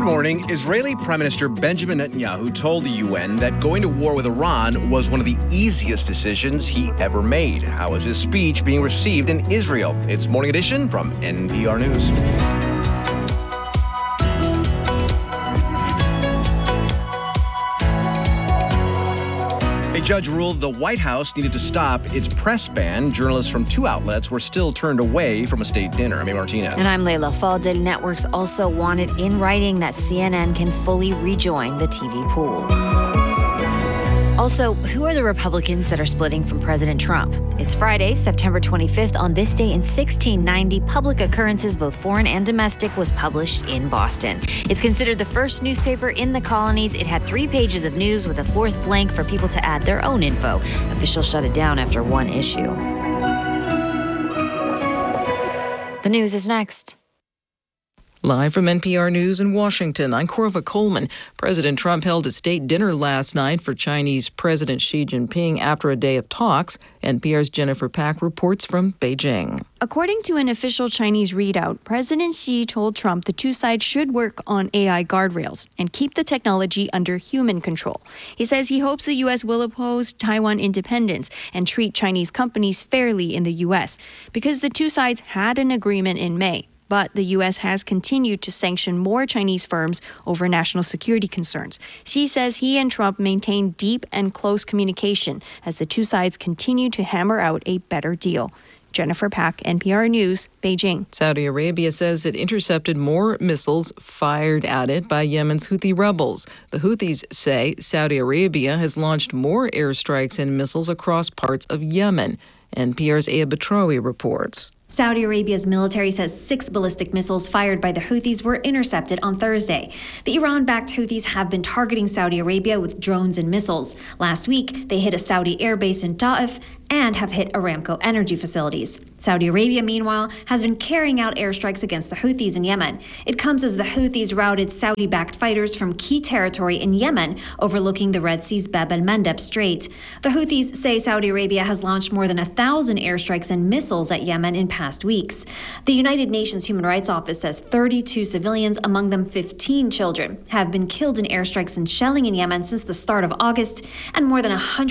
morning. Israeli Prime Minister Benjamin Netanyahu told the UN that going to war with Iran was one of the easiest decisions he ever made. How is his speech being received in Israel? It's Morning Edition from NPR News. A judge ruled the White House needed to stop its press ban. Journalists from two outlets were still turned away from a state dinner. I'm Martinez. And I'm Layla Fall. Daily Networks also wanted in writing that CNN can fully rejoin the TV pool. Also, who are the Republicans that are splitting from President Trump? It's Friday, September 25th. On this day in 1690, Public Occurrences, both foreign and domestic, was published in Boston. It's considered the first newspaper in the colonies. It had 3 pages of news with a 4th blank for people to add their own info. Officials shut it down after 1 issue. The news is next. Live from NPR News in Washington, I'm Corva Coleman. President Trump held a state dinner last night for Chinese President Xi Jinping after a day of talks. NPR's Jennifer Pack reports from Beijing. According to an official Chinese readout, President Xi told Trump the two sides should work on AI guardrails and keep the technology under human control. He says he hopes the U.S. will oppose Taiwan independence and treat Chinese companies fairly in the U.S. because the two sides had an agreement in May. But the U.S. has continued to sanction more Chinese firms over national security concerns. Xi says he and Trump maintain deep and close communication as the two sides continue to hammer out a better deal. Jennifer Pack, NPR News, Beijing. Saudi Arabia says it intercepted more missiles fired at it by Yemen's Houthi rebels. The Houthis say Saudi Arabia has launched more airstrikes and missiles across parts of Yemen. NPR's Aya Batrawi reports. Saudi Arabia's military says 6 ballistic missiles fired by the Houthis were intercepted on Thursday. The Iran-backed Houthis have been targeting Saudi Arabia with drones and missiles. Last week, they hit a Saudi airbase in Ta'if and have hit Aramco energy facilities. Saudi Arabia, meanwhile, has been carrying out airstrikes against the Houthis in Yemen. It comes as the Houthis routed Saudi-backed fighters from key territory in Yemen, overlooking the Red Sea's Bab el-Mandeb Strait. The Houthis say Saudi Arabia has launched more than 1,000 airstrikes and missiles at Yemen in past weeks. The United Nations Human Rights Office says 32 civilians, among them 15 children, have been killed in airstrikes and shelling in Yemen since the start of August, and more than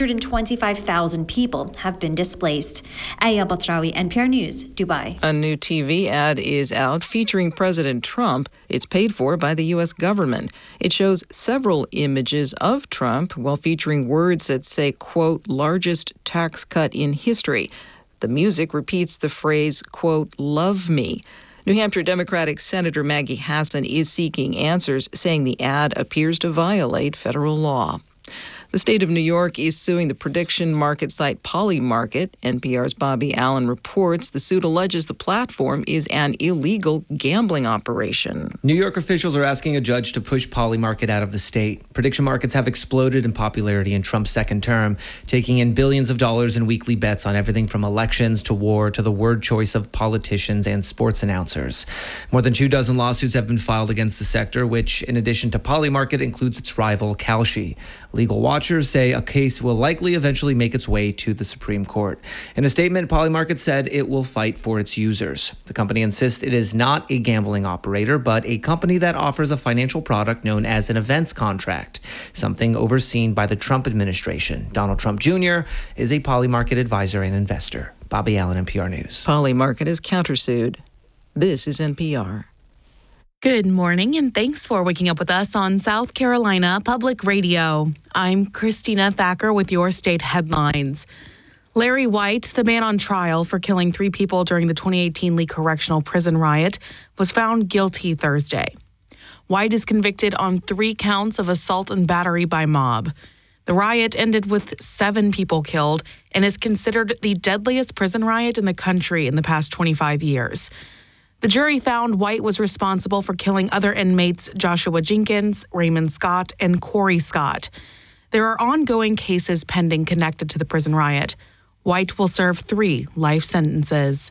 125,000 people have been displaced. Aya Batrawi, NPR News, Dubai. A new TV ad is out featuring President Trump. It's paid for by the U.S. government. It shows several images of Trump while featuring words that say, quote, largest tax cut in history. The music repeats the phrase, quote, love me. New Hampshire Democratic Senator Maggie Hassan is seeking answers, saying the ad appears to violate federal law. The state of New York is suing the prediction market site Polymarket. NPR's Bobby Allen reports the suit alleges the platform is an illegal gambling operation. New York officials are asking a judge to push Polymarket out of the state. Prediction markets have exploded in popularity in Trump's second term, taking in billions of dollars in weekly bets on everything from elections to war to the word choice of politicians and sports announcers. More than 24 lawsuits have been filed against the sector, which, in addition to Polymarket, includes its rival Kalshi. Legal watchers say a case will likely eventually make its way to the Supreme Court. In a statement, Polymarket said it will fight for its users. The company insists it is not a gambling operator, but a company that offers a financial product known as an events contract, something overseen by the Trump administration. Donald Trump Jr. is a Polymarket advisor and investor. Bobby Allen, NPR News. Polymarket is countersued. This is NPR. Good morning, and thanks for waking up with us on South Carolina Public Radio. I'm Christina Thacker with your state headlines. Larry White, the man on trial for killing 3 people during the 2018 Lee Correctional Prison riot, was found guilty Thursday. White is convicted on 3 counts of assault and battery by mob. The riot ended with 7 people killed and is considered the deadliest prison riot in the country in the past 25 years. The jury found White was responsible for killing other inmates Joshua Jenkins, Raymond Scott, and Corey Scott. There are ongoing cases pending connected to the prison riot. White will serve 3 life sentences.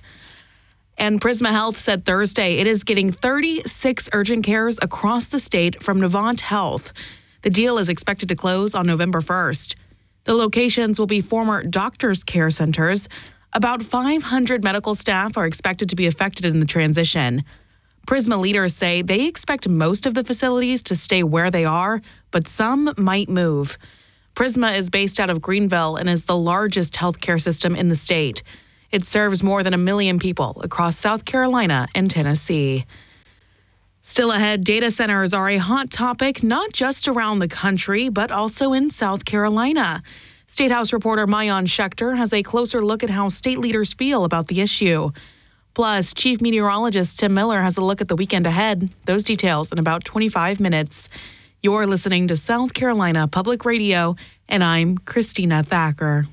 And Prisma Health said Thursday it is getting 36 urgent cares across the state from Novant Health. The deal is expected to close on November 1st. The locations will be former doctors' care centers. About 500 medical staff are expected to be affected in the transition. Prisma leaders say they expect most of the facilities to stay where they are, but some might move. Prisma is based out of Greenville and is the largest healthcare system in the state. It serves more than 1 million people across South Carolina and Tennessee. Still ahead, data centers are a hot topic not just around the country, but also in South Carolina. State House reporter Maayan Schechter has a closer look at how state leaders feel about the issue. Plus, Chief Meteorologist Tim Miller has a look at the weekend ahead. Those details in about 25 minutes. You're listening to South Carolina Public Radio, and I'm Christina Thacker.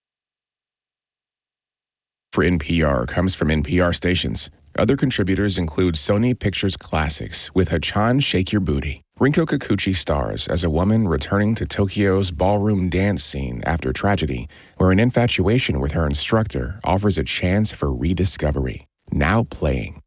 For NPR comes from NPR stations. Other contributors include Sony Pictures Classics with Hachan Shake Your Booty. Rinko Kikuchi stars as a woman returning to Tokyo's ballroom dance scene after tragedy, where an infatuation with her instructor offers a chance for rediscovery. Now playing.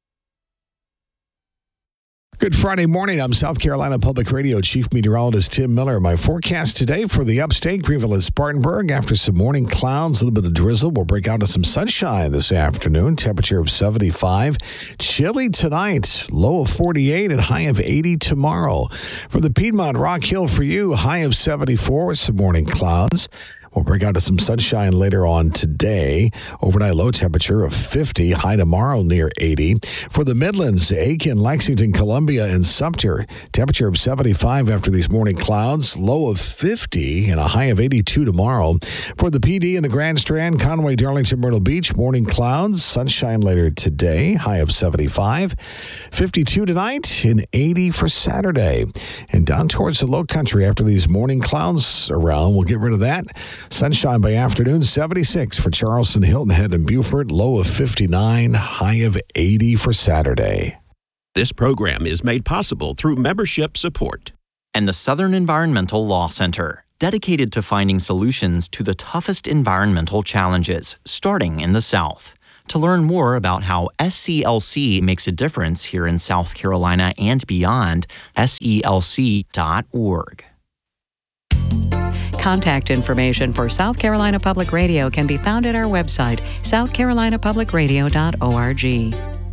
Good Friday morning. I'm South Carolina Public Radio Chief Meteorologist Tim Miller. My forecast today for the upstate, Greenville and Spartanburg. After some morning clouds, a little bit of drizzle, we'll break out to some sunshine this afternoon. Temperature of 75. Chilly tonight, low of 48 and high of 80 tomorrow. For the Piedmont Rock Hill for you, high of 74 with some morning clouds. We'll break out to some sunshine later on today. Overnight low temperature of 50, high tomorrow near 80. For the Midlands, Aiken, Lexington, Columbia, and Sumter, temperature of 75 after these morning clouds, low of 50, and a high of 82 tomorrow. For the PD in the Grand Strand, Conway, Darlington, Myrtle Beach, morning clouds, sunshine later today, high of 75, 52 tonight, and 80 for Saturday. And down towards the low country after these morning clouds around, we'll get rid of that. Sunshine by afternoon, 76 for Charleston, Hilton Head, and Beaufort. Low of 59, high of 80 for Saturday. This program is made possible through membership support. And the Southern Environmental Law Center, dedicated to finding solutions to the toughest environmental challenges, starting in the South. To learn more about how SCLC makes a difference here in South Carolina and beyond, SELC.org. Contact information for South Carolina Public Radio can be found at our website, southcarolinapublicradio.org.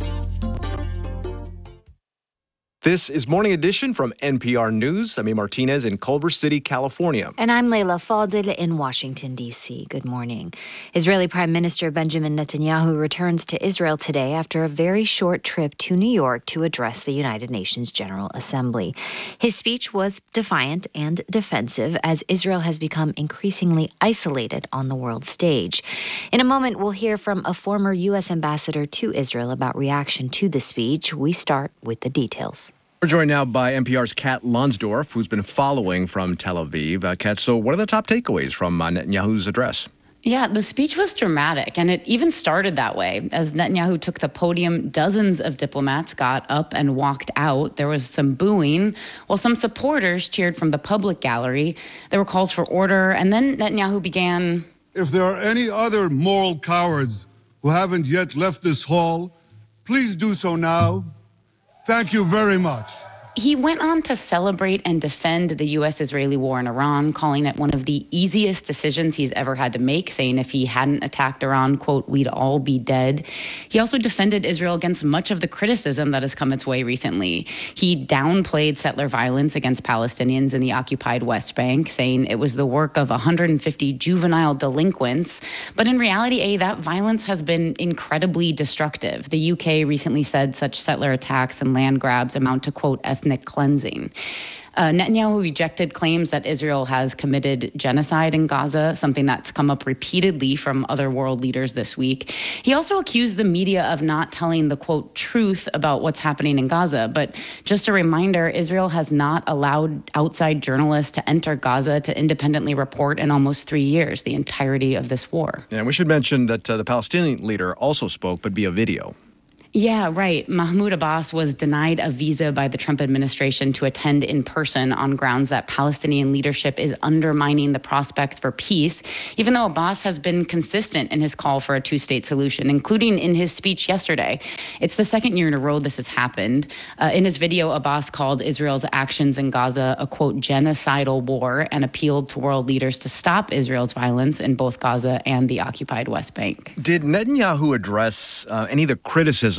This is Morning Edition from NPR News. I'm A. Martinez in Culver City, California. And I'm Leila Fadel in Washington, D.C. Good morning. Israeli Prime Minister Benjamin Netanyahu returns to Israel today after a very short trip to New York to address the United Nations General Assembly. His speech was defiant and defensive as Israel has become increasingly isolated on the world stage. In a moment, we'll hear from a former U.S. ambassador to Israel about reaction to the speech. We start with the details. We're joined now by NPR's Kat Lonsdorf, who's been following from Tel Aviv. Kat, so what are the top takeaways from Netanyahu's address? Yeah, the speech was dramatic, and it even started that way. As Netanyahu took the podium, dozens of diplomats got up and walked out. There was some booing, while some supporters cheered from the public gallery. There were calls for order, and then Netanyahu began. If there are any other moral cowards who haven't yet left this hall, please do so now. Thank you very much. He went on to celebrate and defend the U.S.-Israeli war in Iran, calling it one of the easiest decisions he's ever had to make, saying if he hadn't attacked Iran, quote, we'd all be dead. He also defended Israel against much of the criticism that has come its way recently. He downplayed settler violence against Palestinians in the occupied West Bank, saying it was the work of 150 juvenile delinquents. But in reality, that violence has been incredibly destructive. The UK recently said such settler attacks and land grabs amount to, quote, ethnic cleansing. Netanyahu rejected claims that Israel has committed genocide in Gaza, something that's come up repeatedly from other world leaders this week. He also accused the media of not telling the, quote, truth about what's happening in Gaza. But just a reminder, Israel has not allowed outside journalists to enter Gaza to independently report in almost 3 years, the entirety of this war. Yeah, and we should mention that the Palestinian leader also spoke, but via video. Yeah, right. Mahmoud Abbas was denied a visa by the Trump administration to attend in person on grounds that Palestinian leadership is undermining the prospects for peace, even though Abbas has been consistent in his call for a two-state solution, including in his speech yesterday. It's the second year in a row this has happened. In his video, Abbas called Israel's actions in Gaza a, quote, genocidal war and appealed to world leaders to stop Israel's violence in both Gaza and the occupied West Bank. Did Netanyahu address any of the criticism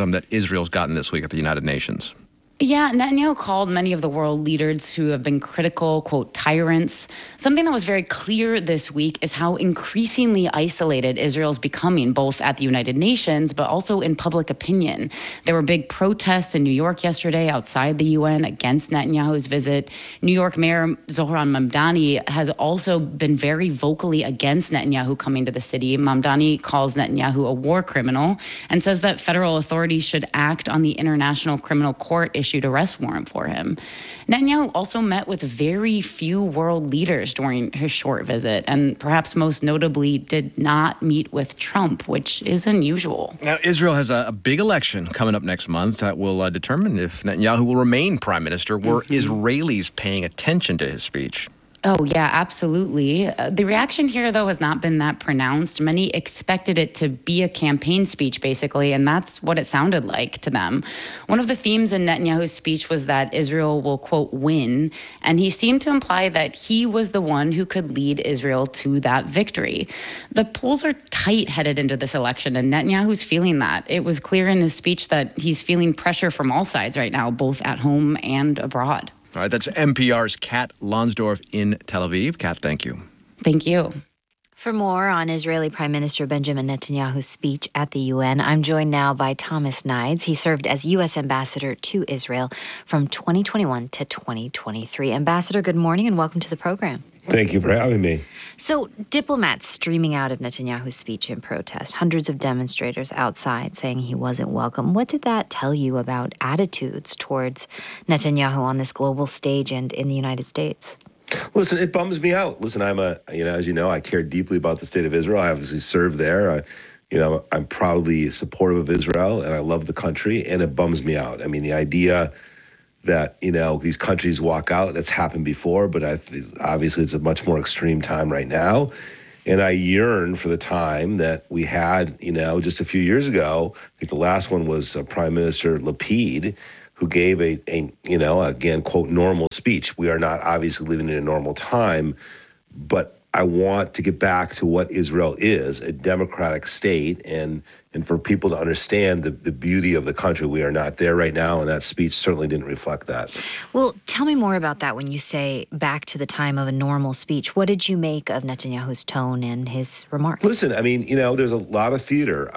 momentum that Israel's gotten this week at the United Nations. Yeah, Netanyahu called many of the world leaders who have been critical, quote, tyrants. Something that was very clear this week is how increasingly isolated Israel's becoming, both at the United Nations, but also in public opinion. There were big protests in New York yesterday outside the UN against Netanyahu's visit. New York Mayor Zohran Mamdani has also been very vocally against Netanyahu coming to the city. Mamdani calls Netanyahu a war criminal and says that federal authorities should act on the International Criminal Court issued arrest warrant for him. Netanyahu also met with very few world leaders during his short visit, and perhaps most notably did not meet with Trump, which is unusual. Now, Israel has a big election coming up next month that will determine if Netanyahu will remain prime minister. Were Israelis paying attention to his speech? Oh, yeah, absolutely. The reaction here, though, has not been that pronounced. Many expected it to be a campaign speech, basically, and that's what it sounded like to them. One of the themes in Netanyahu's speech was that Israel will, quote, win, and he seemed to imply that he was the one who could lead Israel to that victory. The polls are tight headed into this election, and Netanyahu's feeling that. It was clear in his speech that he's feeling pressure from all sides right now, both at home and abroad. All right, that's NPR's Kat Lonsdorf in Tel Aviv. Kat, thank you. Thank you. For more on Israeli Prime Minister Benjamin Netanyahu's speech at the UN, I'm joined now by Thomas Nides. He served as U.S. ambassador to Israel from 2021 to 2023. Ambassador, good morning and welcome to the program. Thank you for having me. So, diplomats streaming out of Netanyahu's speech in protest, hundreds of demonstrators outside saying he wasn't welcome. What did that tell you about attitudes towards Netanyahu on this global stage and in the United States? Listen, it bums me out. Listen, as you know, I care deeply about the state of Israel. I obviously served there. I'm proudly supportive of Israel, and I love the country, and it bums me out. I mean, the idea that, these countries walk out, that's happened before, but obviously it's a much more extreme time right now. And I yearn for the time that we had, just a few years ago. I think the last one was Prime Minister Lapid, who gave a again, quote, normal speech. We are not obviously living in a normal time, but I want to get back to what Israel is, a democratic state, and for people to understand the beauty of the country. We are not there right now, and that speech certainly didn't reflect that. Well, tell me more about that when you say back to the time of a normal speech. What did you make of Netanyahu's tone and his remarks? Listen, there's a lot of theater.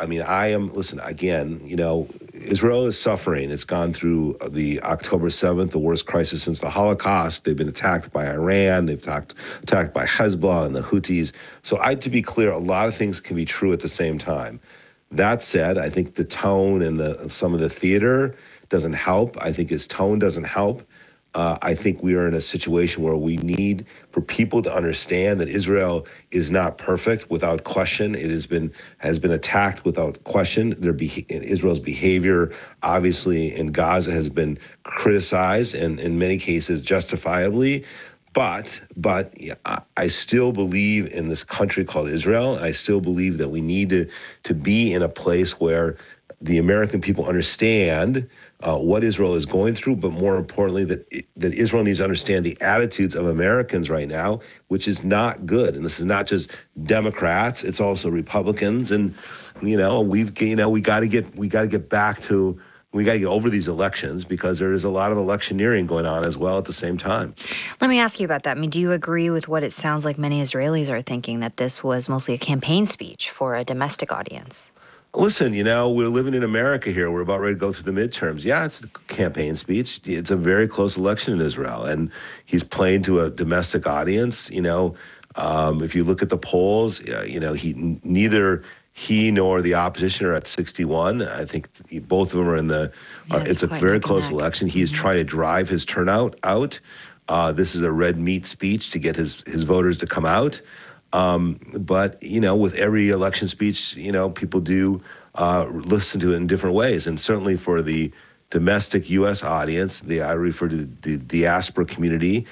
Israel is suffering. It's gone through the October 7th, the worst crisis since the Holocaust. They've been attacked by Iran. They've been attacked by Hezbollah and the Houthis. So to be clear, a lot of things can be true at the same time. That said, I think the tone and some of the theater doesn't help. I think his tone doesn't help. I think we are in a situation where we need for people to understand that Israel is not perfect without question. It has been attacked without question. Israel's behavior, obviously, in Gaza has been criticized, and in many cases justifiably. But I still believe in this country called Israel. I still believe that we need to be in a place where the American people understand what Israel is going through, but more importantly, that Israel needs to understand the attitudes of Americans right now, which is not good. And this is not just Democrats; it's also Republicans. And we got to get back to. We got to get over these elections because there is a lot of electioneering going on as well at the same time. Let me ask you about that. Do you agree with what it sounds like many Israelis are thinking, that this was mostly a campaign speech for a domestic audience? Listen, we're living in America here. We're about ready to go through the midterms. Yeah, it's a campaign speech. It's a very close election in Israel, and he's playing to a domestic audience. If you look at the polls, neither he nor the opposition are at 61. I think both of them are in the. It's a very close election. He is trying to drive his turnout out. This is a red meat speech to get his voters to come out. But with every election speech, people do listen to it in different ways, and certainly for the domestic U.S. audience, I refer to the diaspora community.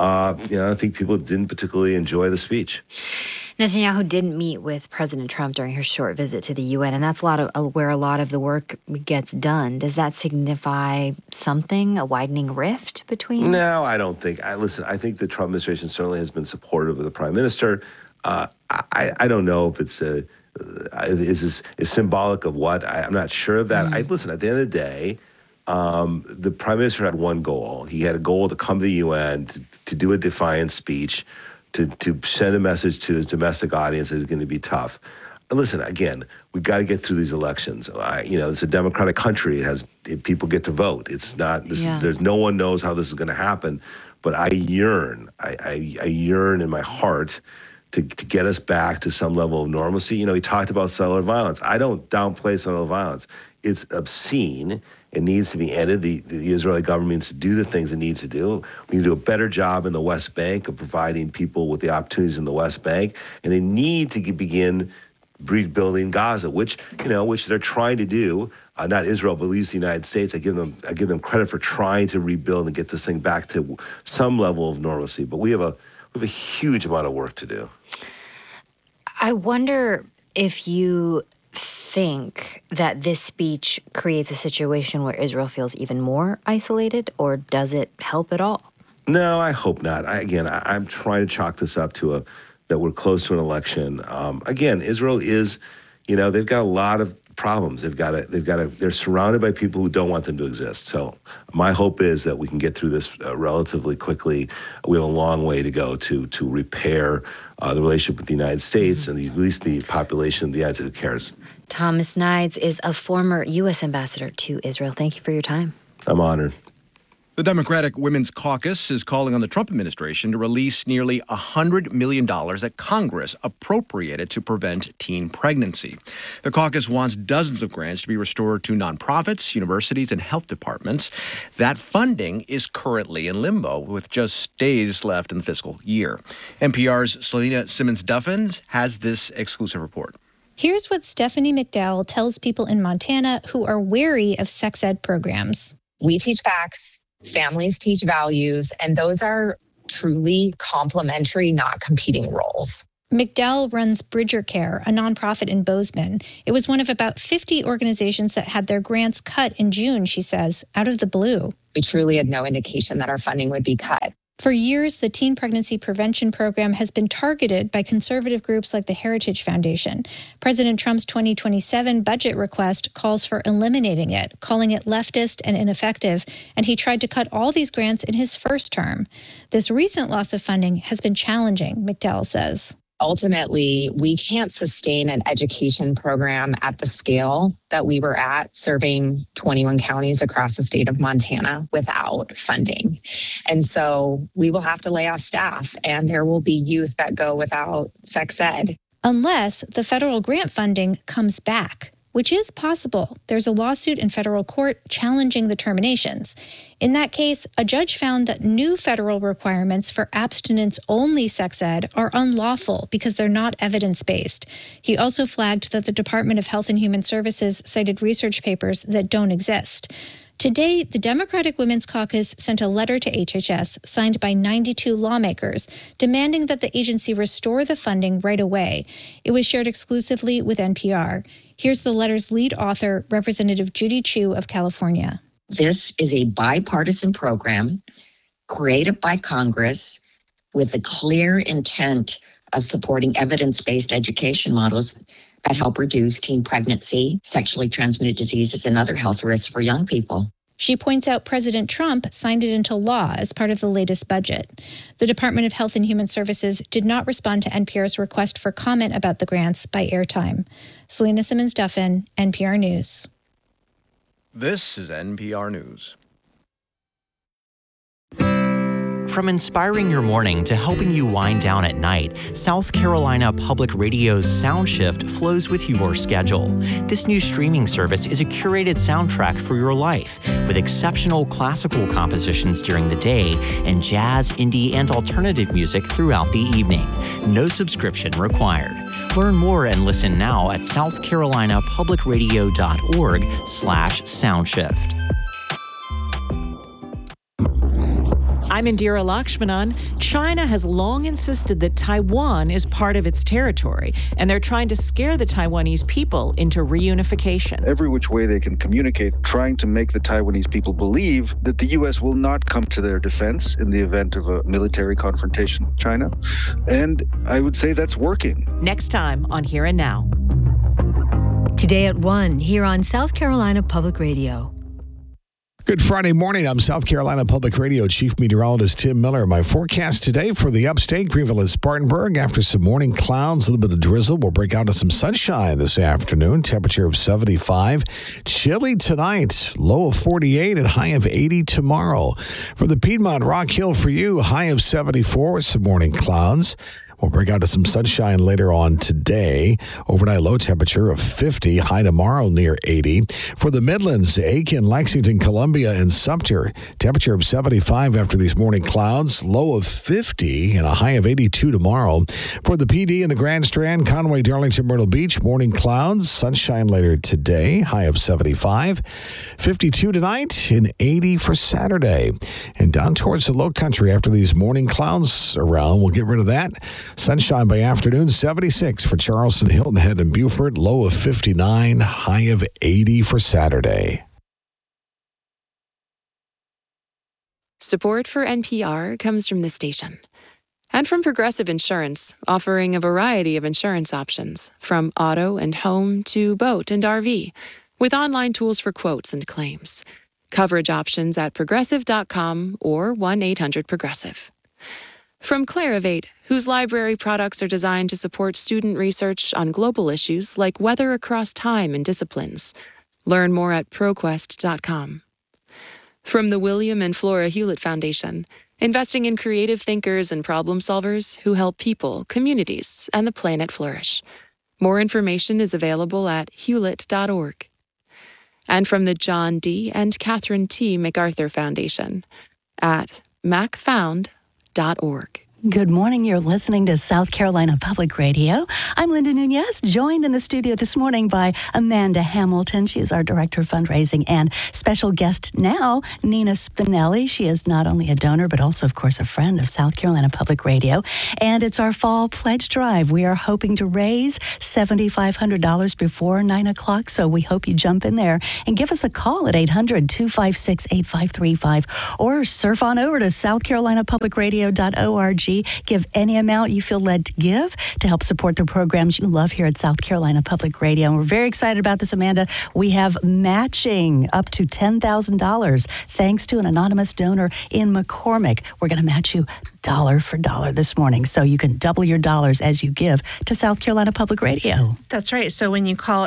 I think people didn't particularly enjoy the speech. Netanyahu didn't meet with President Trump during his short visit to the UN, and that's where a lot of the work gets done. Does that signify something, a widening rift between? No, I don't think. I think the Trump administration certainly has been supportive of the prime minister. I don't know if it's is symbolic of what? I'm not sure of that. Listen, at the end of the day, the prime minister had one goal. He had a goal to come to the UN, to do a defiant speech, to send a message to his domestic audience that is going to be tough. And listen, again, we've got to get through these elections. It's a democratic country. People get to vote. It's not. There's no one knows how this is going to happen. But I yearn in my heart to get us back to some level of normalcy. He talked about cellular violence. I don't downplay cellular violence. It's obscene. It needs to be ended. The Israeli government needs to do the things it needs to do. We need to do a better job in the West Bank of providing people with the opportunities in the West Bank. And they need to begin rebuilding Gaza, which they're trying to do. Not Israel, but at least the United States. I give them credit for trying to rebuild and get this thing back to some level of normalcy. But we have a huge amount of work to do. I wonder if you think that this speech creates a situation where Israel feels even more isolated, or does it help at all? No, I hope not. I'm trying to chalk this up to that we're close to an election. Israel is, they've got a lot of problems. They're surrounded by people who don't want them to exist. So my hope is that we can get through this relatively quickly. We have a long way to go to repair the relationship with the United States and at least the population of the United States who cares. Thomas Nides is a former U.S. ambassador to Israel. Thank you for your time. I'm honored. The Democratic Women's Caucus is calling on the Trump administration to release nearly $100 million that Congress appropriated to prevent teen pregnancy. The caucus wants dozens of grants to be restored to nonprofits, universities, and health departments. That funding is currently in limbo, with just days left in the fiscal year. NPR's Selena Simmons-Duffin has this exclusive report. Here's what Stephanie McDowell tells people in Montana who are wary of sex ed programs. We teach facts. Families teach values, and those are truly complementary, not competing roles. McDowell runs Bridger Care, a nonprofit in Bozeman. It was one of about 50 organizations that had their grants cut in June, she says, out of the blue. We truly had no indication that our funding would be cut. For years, the teen pregnancy prevention program has been targeted by conservative groups like the Heritage Foundation. President Trump's 2027 budget request calls for eliminating it, calling it leftist and ineffective, and he tried to cut all these grants in his first term. This recent loss of funding has been challenging, McDowell says. Ultimately, we can't sustain an education program at the scale that we were at, serving 21 counties across the state of Montana without funding. And so we will have to lay off staff, and there will be youth that go without sex ed. Unless the federal grant funding comes back, which is possible. There's a lawsuit in federal court challenging the terminations. In that case, a judge found that new federal requirements for abstinence-only sex ed are unlawful because they're not evidence-based. He also flagged that the Department of Health and Human Services cited research papers that don't exist. Today, the Democratic Women's Caucus sent a letter to HHS signed by 92 lawmakers demanding that the agency restore the funding right away. It was shared exclusively with NPR. Here's the letter's lead author, Representative Judy Chu of California. This is a bipartisan program created by Congress with the clear intent of supporting evidence-based education models that help reduce teen pregnancy, sexually transmitted diseases, and other health risks for young people. She points out President Trump signed it into law as part of the latest budget. The Department of Health and Human Services did not respond to NPR's request for comment about the grants by airtime. Selena Simmons-Duffin, NPR News. This is NPR News. From inspiring your morning to helping you wind down at night, South Carolina Public Radio's SoundShift flows with your schedule. This new streaming service is a curated soundtrack for your life, with exceptional classical compositions during the day and jazz, indie, and alternative music throughout the evening. No subscription required. Learn more and listen now at southcarolinapublicradio.org/soundshift. I'm Indira Lakshmanan. China has long insisted that Taiwan is part of its territory, and they're trying to scare the Taiwanese people into reunification. Every which way they can communicate, trying to make the Taiwanese people believe that the U.S. will not come to their defense in the event of a military confrontation with China. And I would say that's working. Next time on Here and Now. Today at 1 here on South Carolina Public Radio. Good Friday morning. I'm South Carolina Public Radio Chief Meteorologist Tim Miller. My forecast today for the upstate, Greenville and Spartanburg. After some morning clouds, a little bit of drizzle, we'll break out to some sunshine this afternoon. Temperature of 75. Chilly tonight. Low of 48 and high of 80 tomorrow. For the Piedmont Rock Hill for you, high of 74 with some morning clouds. We'll break out to some sunshine later on today. Overnight low temperature of 50, high tomorrow near 80. For the Midlands, Aiken, Lexington, Columbia, and Sumter, temperature of 75 after these morning clouds, low of 50, and a high of 82 tomorrow. For the PD in the Grand Strand, Conway, Darlington, Myrtle Beach, morning clouds, sunshine later today, high of 75, 52 tonight, and 80 for Saturday. And down towards the low country after these morning clouds around, we'll get rid of that. Sunshine by afternoon, 76 for Charleston, Hilton Head, and Beaufort. Low of 59, high of 80 for Saturday. Support for NPR comes from the station and from Progressive Insurance, offering a variety of insurance options, from auto and home to boat and RV, with online tools for quotes and claims. Coverage options at progressive.com or 1-800-PROGRESSIVE. From Clarivate, whose library products are designed to support student research on global issues like weather across time and disciplines. Learn more at ProQuest.com. From the William and Flora Hewlett Foundation, investing in creative thinkers and problem solvers who help people, communities, and the planet flourish. More information is available at hewlett.org. And from the John D. and Catherine T. MacArthur Foundation at macfound.org. Good morning. You're listening to South Carolina Public Radio. I'm Linda Nunez, joined in the studio this morning by Amanda Hamilton. She is our Director of Fundraising, and special guest now, Nina Spinelli. She is not only a donor, but also, of course, a friend of South Carolina Public Radio. And it's our fall pledge drive. We are hoping to raise $7,500 before 9 o'clock, so we hope you jump in there and give us a call at 800-256-8535 or surf on over to southcarolinapublicradio.org. Give any amount you feel led to give to help support the programs you love here at South Carolina Public Radio. And we're very excited about this, Amanda. We have matching up to $10,000 thanks to an anonymous donor in McCormick. We're going to match you dollar for dollar this morning, so you can double your dollars as you give to South Carolina Public Radio. That's right. So when you call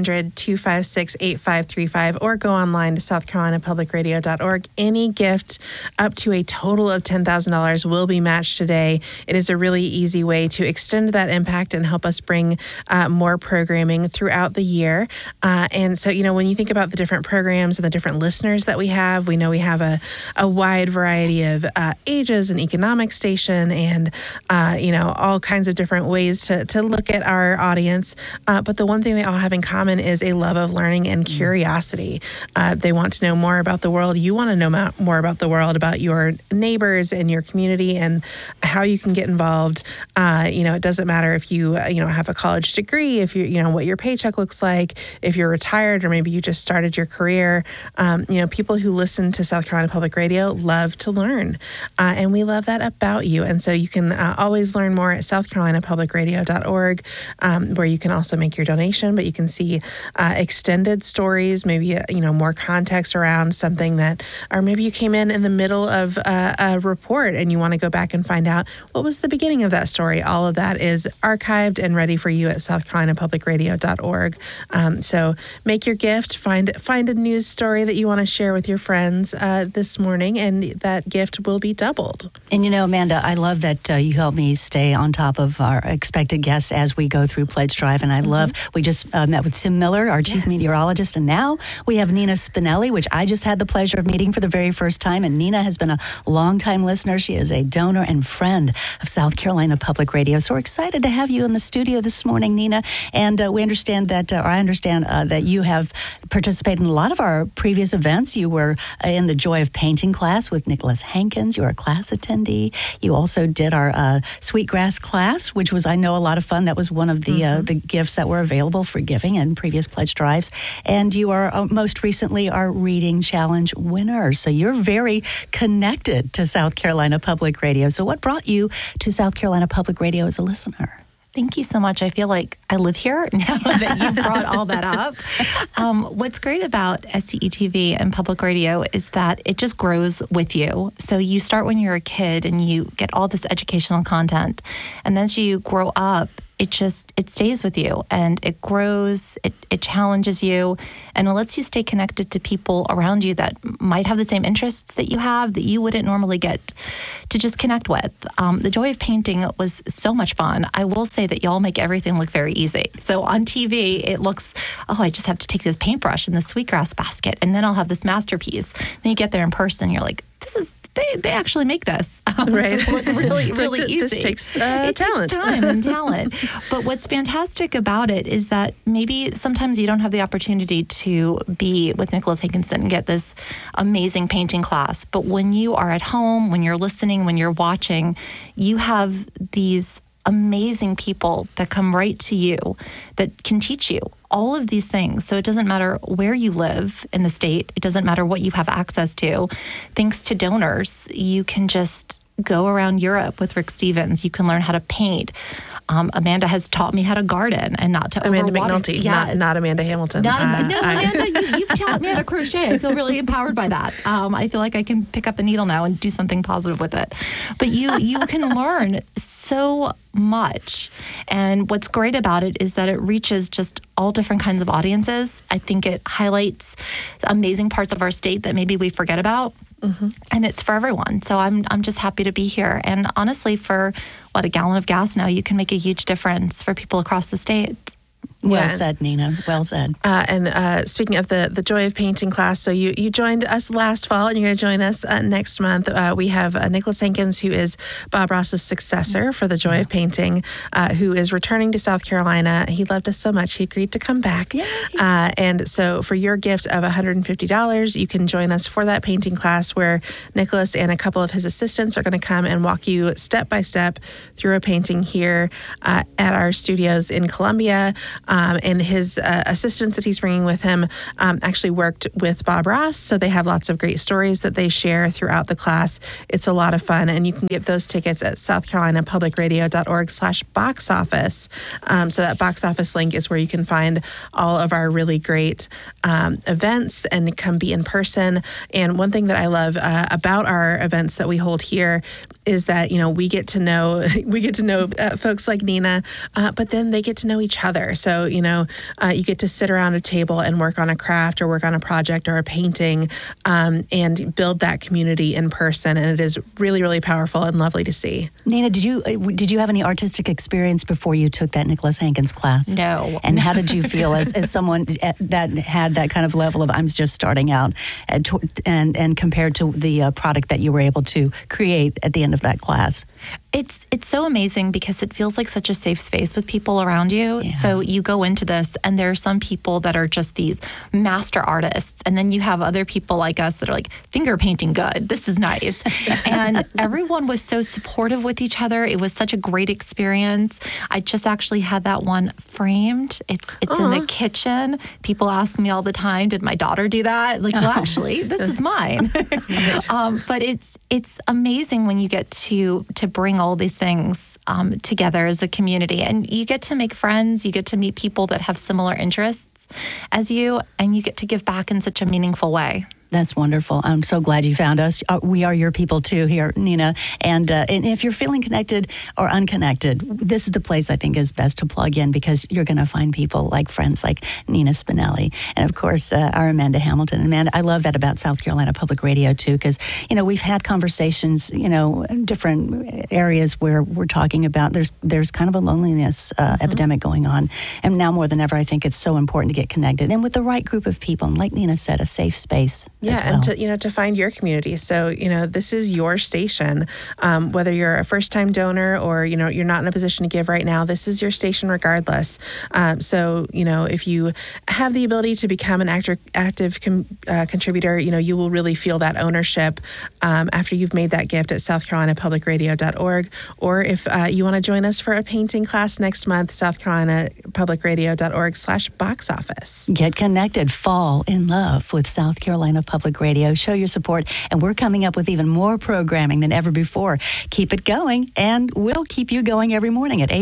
800-256-8535 or go online to southcarolinapublicradio.org, any gift up to a total of $10,000 will be matched today. It is a really easy way to extend that impact and help us bring more programming throughout the year. And so, when you think about the different programs and the different listeners that we know we have a wide variety of ages and economic station and, all kinds of different ways to look at our audience. But the one thing they all have in common is a love of learning and curiosity. They want to know more about the world. You want to know more about the world, about your neighbors and your community and how you can get involved. It doesn't matter if you, have a college degree, if what your paycheck looks like, if you're retired, or maybe you just started your career. People who listen to South Carolina Public Radio love to learn. And we love that about you. And so you can always learn more at southcarolinapublicradio.org, where you can also make your donation, but you can see extended stories, maybe, more context around something that, or maybe you came in the middle of a report and you want to go back and find out what was the beginning of that story. All of that is archived and ready for you at southcarolinapublicradio.org. So make your gift, find a news story that you want to share with your friends this morning, and that gift will be doubled. And Amanda, I love that you help me stay on top of our expected guests as we go through Pledge Drive. And I love, we just met with Tim Miller, our chief meteorologist, and now we have Nina Spinelli, which I just had the pleasure of meeting for the very first time. And Nina has been a longtime listener. She is a donor and friend of South Carolina Public Radio. So we're excited to have you in the studio this morning, Nina. And we understand that, or I understand that you have participated in a lot of our previous events. You were in the Joy of Painting class with Nicholas Hankins. You were a class attendee. You also did our Sweetgrass class, which was, I know, a lot of fun. That was one of the gifts that were available for giving and previous pledge drives. And you are most recently our Reading Challenge winner. So you're very connected to South Carolina Public Radio. So what brought you to South Carolina Public Radio as a listener? Thank you so much. I feel like I live here now that you brought all that up. What's great about SCETV and public radio is that it just grows with you. So you start when you're a kid and you get all this educational content. And as you grow up, it stays with you and it grows, it challenges you, and it lets you stay connected to people around you that might have the same interests that you have that you wouldn't normally get to just connect with. The joy of painting was so much fun. I will say that y'all make everything look very easy. So on TV, it looks, I just have to take this paintbrush and this sweetgrass basket, and then I'll have this masterpiece. Then you get there in person, you're like, they actually make this. Right. It look really, really easy. This takes it talent. takes time and talent. But what's fantastic about it is that maybe sometimes you don't have the opportunity to be with Nicholas Hankinson and get this amazing painting class. But when you are at home, when you're listening, when you're watching, you have these amazing people that come right to you that can teach you all of these things. So it doesn't matter where you live in the state. It doesn't matter what you have access to. Thanks to donors, you can just go around Europe with Rick Stevens. You can learn how to paint. Amanda has taught me how to garden and not to Amanda overwater. McNulty, Yes. not Amanda Hamilton. Amanda, you've taught me how to crochet. I feel really empowered by that. I feel like I can pick up a needle now and do something positive with it. But you can learn so much. And what's great about it is that it reaches just all different kinds of audiences. I think it highlights amazing parts of our state that maybe we forget about. Mm-hmm. And it's for everyone. So I'm just happy to be here. And honestly, for a gallon of gas now, you can make a huge difference for people across the state. Well said, Nina. Well said. And speaking of the Joy of Painting class, so you joined us last fall, and you're going to join us next month. We have Nicholas Hankins, who is Bob Ross's successor for the Joy of Painting, who is returning to South Carolina. He loved us so much, he agreed to come back. And so for your gift of $150, you can join us for that painting class where Nicholas and a couple of his assistants are going to come and walk you step by step through a painting here at our studios in Columbia. And his assistants that he's bringing with him actually worked with Bob Ross, so they have lots of great stories that they share throughout the class. It's a lot of fun, and you can get those tickets at southcarolinapublicradio.org/box office. So that box office link is where you can find all of our really great events and come be in person. And one thing that I love about our events that we hold here is that, we get to know folks like Nina, but then they get to know each other. So, you get to sit around a table and work on a craft or work on a project or a painting and build that community in person. And it is really, really powerful and lovely to see. Nina, did you have any artistic experience before you took that Nicholas Hankins class? No. And how did you feel as someone that had that kind of level of I'm just starting out and compared to the product that you were able to create at the end of that class? It's so amazing because it feels like such a safe space with people around you. Yeah. So you go into this and there are some people that are just these master artists. And then you have other people like us that are like, finger painting good. This is nice. And everyone was so supportive with each other. It was such a great experience. I just actually had that one framed. It's in the kitchen. People ask me all the time, did my daughter do that? Like, well, actually, this is mine. But it's amazing when you get to bring all these things together as a community. And you get to make friends. You get to meet people that have similar interests as you, and you get to give back in such a meaningful way. That's wonderful. I'm so glad you found us. We are your people too here, Nina. And if you're feeling connected or unconnected, this is the place I think is best to plug in because you're going to find people like friends like Nina Spinelli and, of course, our Amanda Hamilton. Amanda, I love that about South Carolina Public Radio too because, we've had conversations, in different areas where we're talking about there's kind of a loneliness epidemic going on. And now more than ever, I think it's so important to get connected and with the right group of people. And like Nina said, a safe space. Yeah, well. And to find your community. So, this is your station. Whether you're a first-time donor or, you're not in a position to give right now, this is your station regardless. So, if you have the ability to become an active contributor, you will really feel that ownership after you've made that gift at southcarolinapublicradio.org. Or if you want to join us for a painting class next month, southcarolinapublicradio.org/box office. Get connected. Fall in love with South Carolina Public Radio. Show your support, and we're coming up with even more programming than ever before. Keep it going, and we'll keep you going every morning at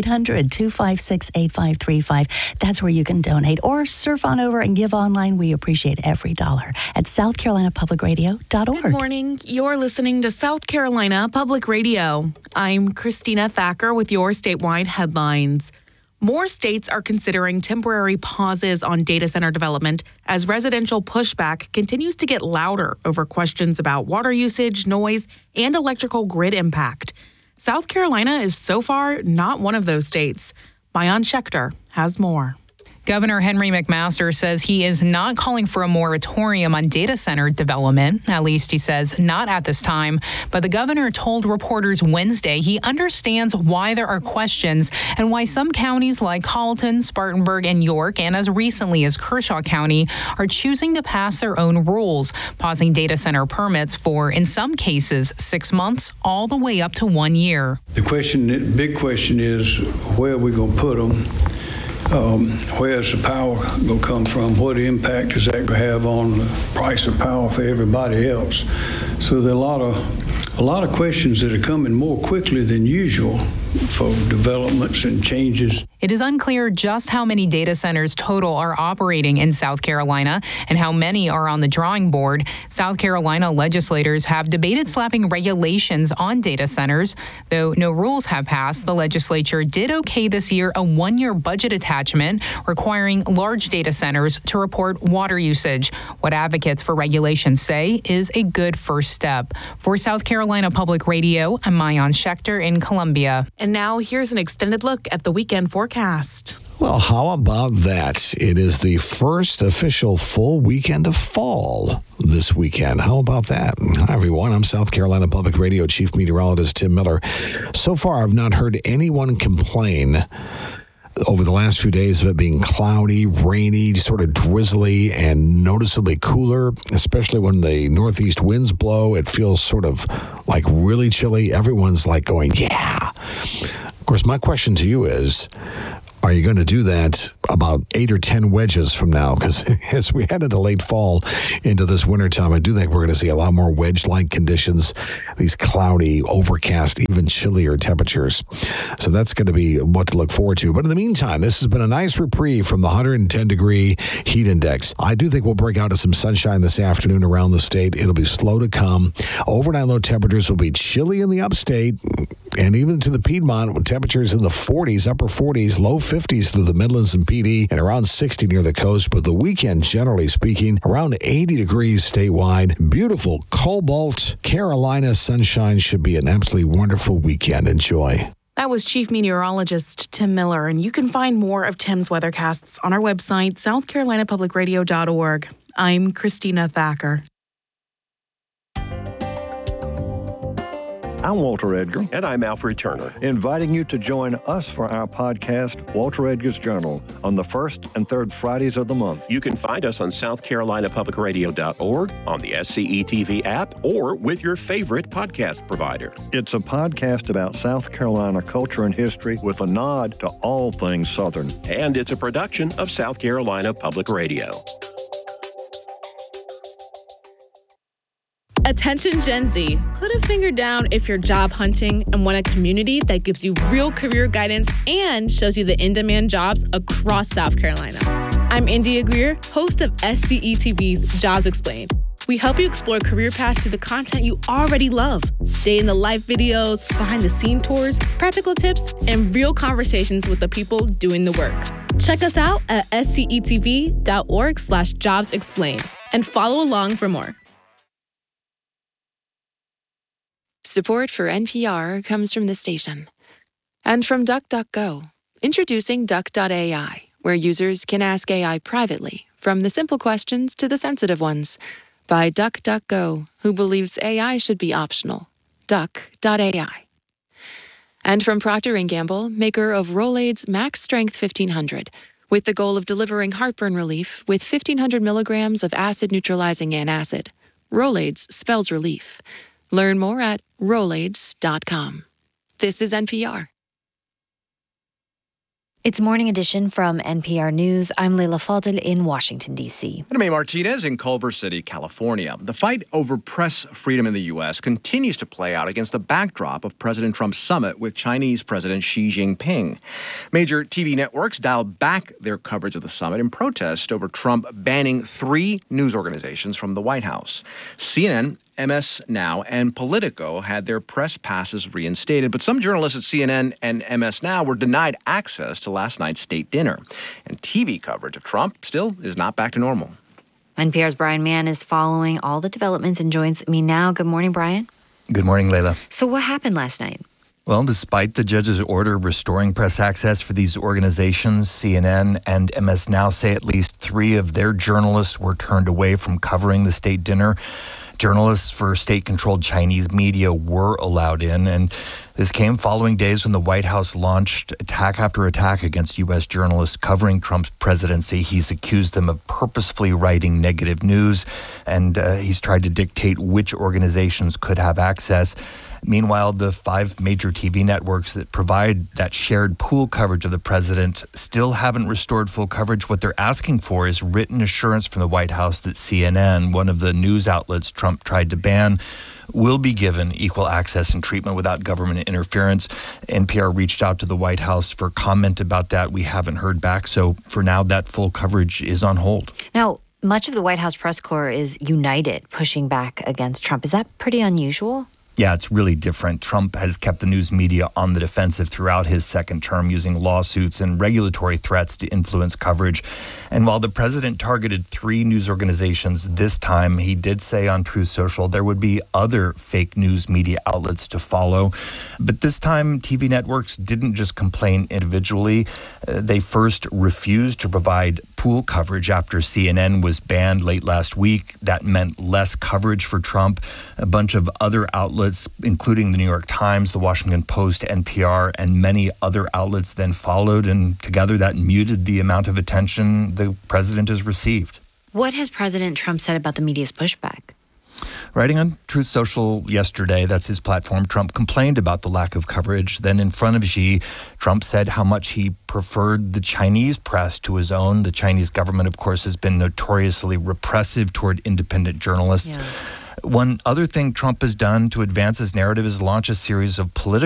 800-256-8535. That's where you can donate or surf on over and give online. We appreciate every dollar at southcarolinapublicradio.org. Good morning. You're listening to South Carolina Public Radio. I'm Christina Thacker with your statewide headlines. More states are considering temporary pauses on data center development as residential pushback continues to get louder over questions about water usage, noise, and electrical grid impact. South Carolina is so far not one of those states. Maayan Schechter has more. Governor Henry McMaster says he is not calling for a moratorium on data center development. At least he says not at this time. But the governor told reporters Wednesday he understands why there are questions and why some counties like Colleton, Spartanburg, and York, and as recently as Kershaw County, are choosing to pass their own rules, pausing data center permits for, in some cases, 6 months all the way up to 1 year. The big question is, where are we going to put them? Where's the power going to come from? What impact is that going to have on the price of power for everybody else? So there are a lot of questions that are coming more quickly than usual for developments and changes. It is unclear just how many data centers total are operating in South Carolina and how many are on the drawing board. South Carolina legislators have debated slapping regulations on data centers. Though no rules have passed, the legislature did okay this year a 1-year budget attachment requiring large data centers to report water usage. What advocates for regulations say is a good first step. For South Carolina Public Radio, I'm Maayan Schechter in Columbia. And now here's an extended look at the weekend forecast. Well, how about that? It is the first official full weekend of fall this weekend. How about that? Hi, everyone. I'm South Carolina Public Radio Chief Meteorologist Tim Miller. So far, I've not heard anyone complain over the last few days of it being cloudy, rainy, sort of drizzly, and noticeably cooler, especially when the northeast winds blow. It feels sort of like really chilly. Everyone's like going, yeah. Of course, my question to you is, are you going to do that about 8 or 10 wedges from now? Because as we head into late fall into this wintertime, I do think we're going to see a lot more wedge-like conditions, these cloudy, overcast, even chillier temperatures. So that's going to be what to look forward to. But in the meantime, this has been a nice reprieve from the 110-degree heat index. I do think we'll break out of some sunshine this afternoon around the state. It'll be slow to come. Overnight low temperatures will be chilly in the upstate and even to the Piedmont with temperatures in the 40s, upper 40s, low 50s through the Midlands and PD, and around 60 near the coast. But the weekend, generally speaking, around 80 degrees statewide. Beautiful Cobalt, Carolina sunshine. Should be an absolutely wonderful weekend. Enjoy. That was Chief Meteorologist Tim Miller, and you can find more of Tim's weathercasts on our website, southcarolinapublicradio.org. I'm Christina Thacker. I'm Walter Edgar. And I'm Alfred Turner. Inviting you to join us for our podcast, Walter Edgar's Journal, on the first and third Fridays of the month. You can find us on southcarolinapublicradio.org, on the SCETV app, or with your favorite podcast provider. It's a podcast about South Carolina culture and history with a nod to all things Southern. And it's a production of South Carolina Public Radio. Attention Gen Z, put a finger down if you're job hunting and want a community that gives you real career guidance and shows you the in-demand jobs across South Carolina. I'm India Greer, host of SCETV's Jobs Explained. We help you explore career paths through the content you already love. Day-in-the-life videos, behind-the-scene tours, practical tips, and real conversations with the people doing the work. Check us out at scetv.org/jobsexplained and follow along for more. Support for NPR comes from the station. And from DuckDuckGo, introducing Duck.ai, where users can ask AI privately, from the simple questions to the sensitive ones, by DuckDuckGo, who believes AI should be optional. Duck.ai. And from Procter & Gamble, maker of Rolaids Max Strength 1500, with the goal of delivering heartburn relief with 1,500 milligrams of acid-neutralizing antacid. Rolaids spells relief. Learn more at Rolaids.com. This is NPR. It's Morning Edition from NPR News. I'm Leila Fadel in Washington, D.C. And I'm May Martinez in Culver City, California. The fight over press freedom in the U.S. continues to play out against the backdrop of President Trump's summit with Chinese President Xi Jinping. Major TV networks dialed back their coverage of the summit in protest over Trump banning 3 news organizations from the White House. CNN, MS Now, and Politico had their press passes reinstated, but some journalists at CNN and MS Now were denied access to last night's state dinner. And TV coverage of Trump still is not back to normal. NPR's Brian Mann is following all the developments and joins me now. Good morning, Brian. Good morning, Leila. So what happened last night? Well, despite the judge's order restoring press access for these organizations, CNN and MS Now say at least 3 of their journalists were turned away from covering the state dinner. Journalists for state-controlled Chinese media were allowed in, and this came following days when the White House launched attack after attack against U.S. journalists covering Trump's presidency. He's accused them of purposefully writing negative news, and he's tried to dictate which organizations could have access. Meanwhile, the 5 major TV networks that provide that shared pool coverage of the president still haven't restored full coverage. What they're asking for is written assurance from the White House that CNN, one of the news outlets Trump tried to ban, will be given equal access and treatment without government interference. NPR reached out to the White House for comment about that. We haven't heard back. So for now, that full coverage is on hold. Now, much of the White House press corps is united, pushing back against Trump. Is that pretty unusual? Yeah, it's really different. Trump has kept the news media on the defensive throughout his second term, using lawsuits and regulatory threats to influence coverage. And while the president targeted 3 news organizations this time, he did say on Truth Social there would be other fake news media outlets to follow. But this time, TV networks didn't just complain individually. They first refused to provide pool coverage after CNN was banned late last week. That meant less coverage for Trump. A bunch of other outlets, including the New York Times, the Washington Post, NPR, and many other outlets then followed, and together that muted the amount of attention the president has received. What has President Trump said about the media's pushback? Writing on Truth Social yesterday, that's his platform, Trump complained about the lack of coverage. Then in front of Xi, Trump said how much he preferred the Chinese press to his own. The Chinese government, of course, has been notoriously repressive toward independent journalists. Yeah. One other thing Trump has done to advance his narrative is launch a series of political